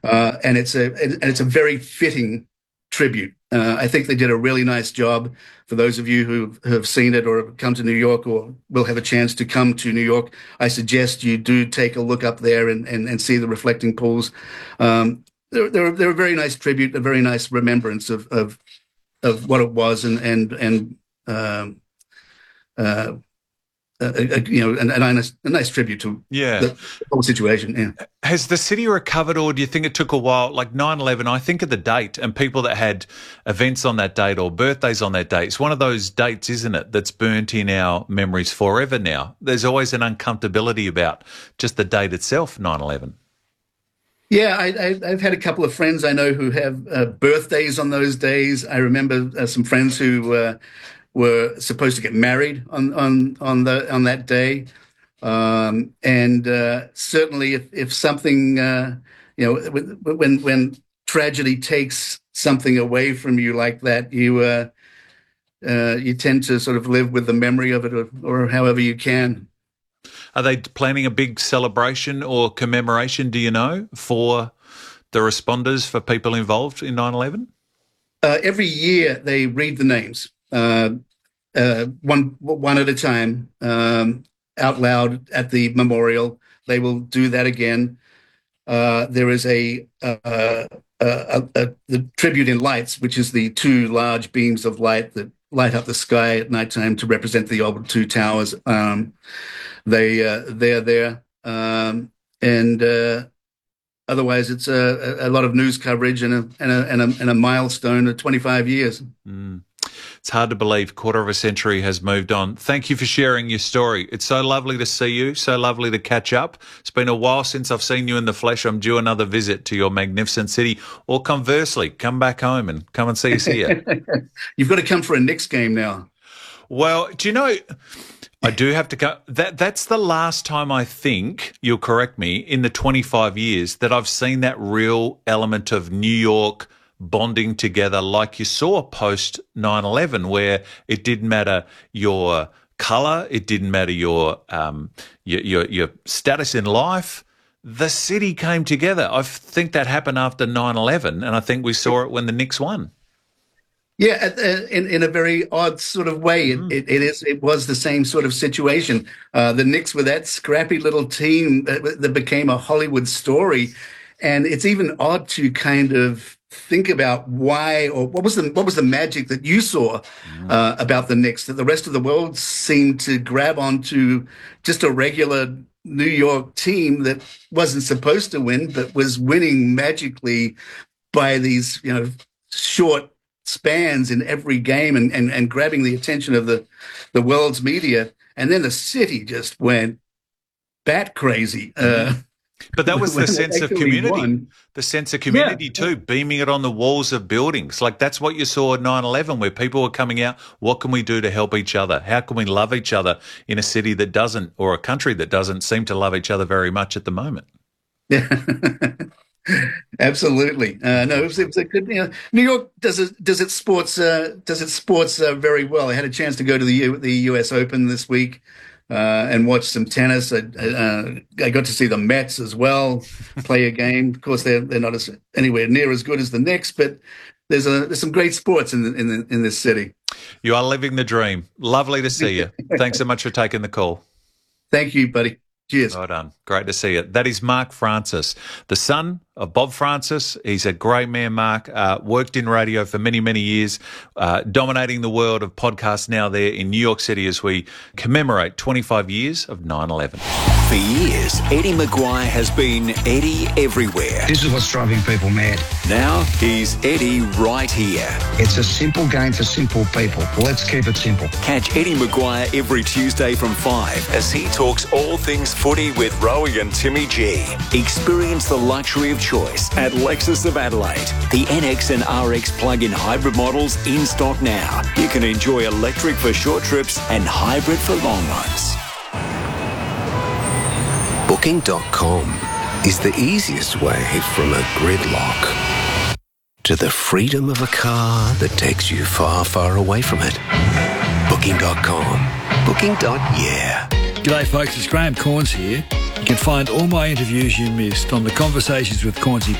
And it's a very fitting tribute. I think they did a really nice job. For those of you who have seen it or have come to New York or will have a chance to come to New York, I suggest you do take a look up there and see the reflecting pools. They're a very nice tribute, a very nice remembrance of what it was, and a nice tribute to the whole situation. Yeah. Has the city recovered, or do you think it took a while? Like 9/11, I think of the date and people that had events on that date or birthdays on that date. It's one of those dates, isn't it, that's burnt in our memories forever now. There's always an uncomfortability about just the date itself, 9/11. Yeah, I've had a couple of friends I know who have birthdays on those days. I remember some friends who were supposed to get married on that day, and certainly if something when tragedy takes something away from you like that, you tend to sort of live with the memory of it, or however you can. Are they planning a big celebration or commemoration, do you know, for the responders, for people involved in 9/11? Every year they read the names. One at a time, out loud at the memorial. They will do that again. There is the tribute in lights, which is the two large beams of light that light up the sky at nighttime to represent the old two towers. They're there, and otherwise it's a lot of news coverage and a milestone of 25 years. Mm. It's hard to believe. Quarter of a century has moved on. Thank you for sharing your story. It's so lovely to see you, so lovely to catch up. It's been a while since I've seen you in the flesh. I'm due another visit to your magnificent city, or conversely, come back home and come and see us here. You've got to come for a Knicks game now. Well, do you know, I do have to come. That's the last time, I think, you'll correct me, in the 25 years that I've seen that real element of New York bonding together like you saw post 9/11, where it didn't matter your colour, it didn't matter your status in life. The city came together. I think that happened after 9/11, and I think we saw it when the Knicks won. Yeah, in a very odd sort of way. It was the same sort of situation. The Knicks were that scrappy little team that became a Hollywood story, and it's even odd to kind of think about why, or what was the magic that you saw about the Knicks, that the rest of the world seemed to grab onto just a regular New York team that wasn't supposed to win, but was winning magically by these, short spans in every game and grabbing the attention of the world's media. And then the city just went bat crazy. But that was the sense of community, the sense of community too, beaming it on the walls of buildings. Like that's what you saw at 9/11, where people were coming out. What can we do to help each other? How can we love each other in a city that doesn't, or a country that doesn't seem to love each other very much at the moment? Yeah, absolutely. No, it was a good. New York does its sports very well. I had a chance to go to the U.S. Open this week. And watch some tennis. I got to see the Mets as well play a game. Of course, they're not anywhere near as good as the Knicks, but there's some great sports in this city. You are living the dream. Lovely to see you. Thanks so much for taking the call. Thank you, buddy. Cheers. Well done. Great to see you. That is Mark Francis, the son of Bob Francis. He's a great man, Mark. Worked in radio for many, many years, dominating the world of podcasts now there in New York City as we commemorate 25 years of 9/11. For years, Eddie McGuire has been Eddie everywhere. This is what's driving people mad. Now he's Eddie right here. It's a simple game for simple people. Let's keep it simple. Catch Eddie McGuire every Tuesday from 5 as he talks all things footy with Rowie and Timmy G. Experience the luxury of choice at Lexus of Adelaide. The NX and RX plug-in hybrid models in stock now. You can enjoy electric for short trips and hybrid for long ones. Booking.com is the easiest way from a gridlock to the freedom of a car that takes you far, far away from it. Booking.com. Booking.yeah. G'day folks, it's Graham Corns here. You can find all my interviews you missed on the Conversations with Cornsey